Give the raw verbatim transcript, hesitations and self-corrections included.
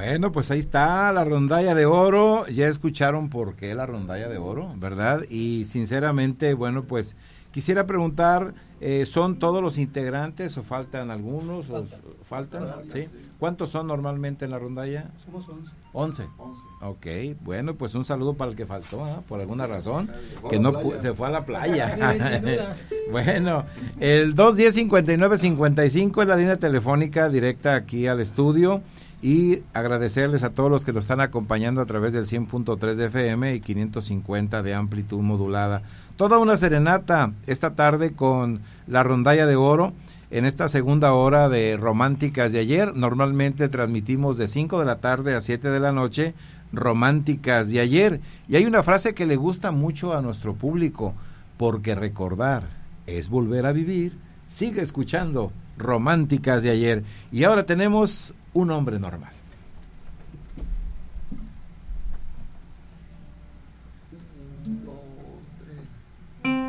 Bueno, pues ahí está la rondalla de oro. Ya escucharon por qué la rondalla de oro, ¿verdad? Y sinceramente, bueno, pues quisiera preguntar, eh, ¿son todos los integrantes o faltan algunos? O, ¿Faltan? ¿Sí? ¿Cuántos son normalmente en la rondalla? Somos once. ¿Once? once. Ok, bueno, pues un saludo para el que faltó, ¿eh? Por alguna razón, que no pu- se fue a la playa. Bueno, el dos diez, cincuenta y nueve cincuenta y cinco es la línea telefónica directa aquí al estudio. Y agradecerles a todos los que nos están acompañando a través del cien punto tres de F M y quinientos cincuenta de amplitud modulada. Toda una serenata esta tarde con la rondalla de oro en esta segunda hora de Románticas de ayer. Normalmente transmitimos de cinco de la tarde a siete de la noche Románticas de ayer. Y hay una frase que le gusta mucho a nuestro público, porque recordar es volver a vivir. Sigue escuchando Románticas de ayer. Y ahora tenemos un hombre normal.